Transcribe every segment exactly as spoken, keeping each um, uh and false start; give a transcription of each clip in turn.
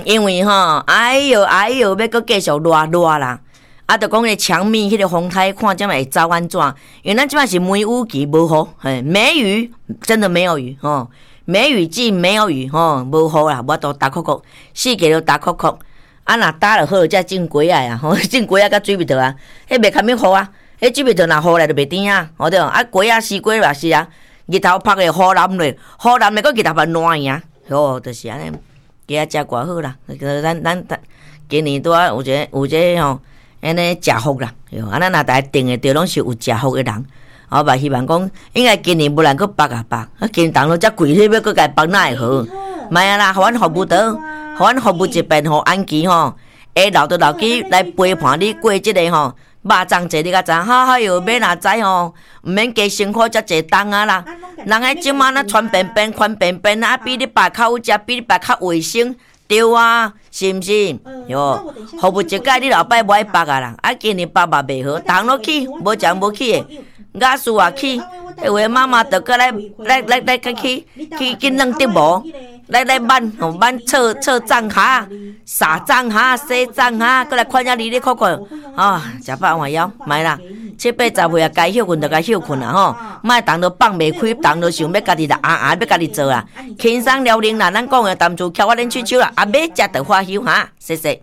因为吼，哎哟哎哟，要搁继续热热啦。啊，就讲个强密迄个风台，看怎会走安怎？因为咱即摆是梅雨季无雨，嘿，梅雨真的没有雨吼，梅雨季没有雨吼，无雨啦，我都打哭哭，四季都打哭哭。啊，若打落好，才种果仔啊，吼，种果仔甲水蜜桃啊，迄袂堪要雨啊，迄水蜜桃若雨来就袂甜啊，好对。啊，果仔西瓜嘛是啊，日头晒个雨淋咧，雨淋咧，搁日头还烂呀，吼，就是安尼，加食偌好啦。咱咱咱今年拄啊，有一个有一个吼。安尼食福啦，啊，咱若大家定的着拢是有食福的人，我嘛希望讲，应该今年不然搁绑啊绑，啊，今年都遮贵，你要搁家绑哪会好？卖啊啦，互阮服务倒，互阮服务一遍，互安琪吼，下老倒老去来陪伴你过即个吼，肉粽节你甲知？哈哎哟，买若知吼，毋免加辛苦遮济冬啊啦，人迄即满那穿便便、宽便便啊，比你爸较有食，比你爸较卫生。对啊，是毋是？哟，服务一届你老爸无爱绑啊啦，啊，今年绑嘛袂好，冬落去无讲无去的，雅树也去，迄位妈妈着过来来来来去去去去弄点无，来来挽吼挽测测粽下、撒粽下、洗粽下，过来看下你咧看看，啊，食饱换枵，卖啦。七八十岁啊，该休困就该休困啦吼，莫当都放袂开，当都想要家己来啊啊，要家己做啦，轻松了零啦，咱讲的淡厝翘我恁喙手啦，啊，要食就花休哈，谢谢。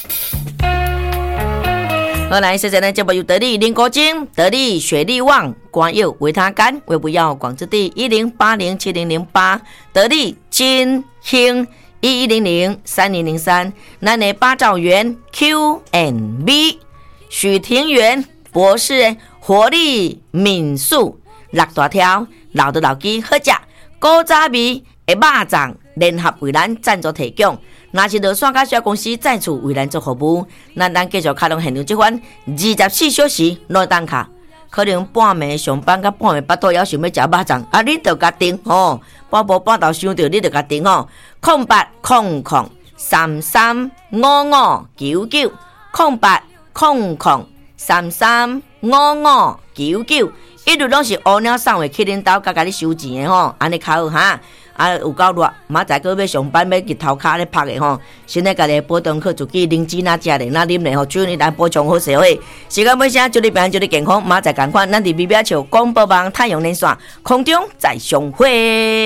好来，谢谢咱节目由得力林国精、得力雪力旺、广佑维他干、维不药广之地一零八零七零零八，得力金兴一一零零三零零三，咱的八兆元 Q and B， 许庭元。博士活力民宿六大条老的老鸡好食，古早味的肉粽联合为咱赞助提供。若是落线甲小公司再次为咱做服务，咱咱继续开动现场这款二十四小时内当卡，可能半暝上班甲半暝巴肚枵想要食肉粽，啊，你着甲订吼，半晡半昼想着你着甲订吼，空八空空三三五五九九空八空空。三三五五九九，一路拢是乌鸟送回去恁兜，甲甲你收钱的吼，安尼较好哈。啊，有够热，明仔个要上班要日头骹咧晒的吼，先来家己保养去自己灵芝那食的那啉的吼，酒你来补充好社会。时间尾声，祝你平安，祝你健康，明仔共款，咱伫 B B 笑广播网太阳连线空中再相会。